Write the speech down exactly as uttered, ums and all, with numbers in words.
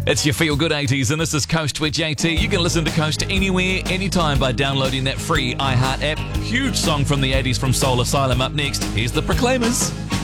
It's your Feel Good eighties, and this is Coast with J T. You can listen to Coast anywhere, anytime by downloading that free iHeart app. Huge song from the eighties from Soul Asylum. Up next, here's the Proclaimers.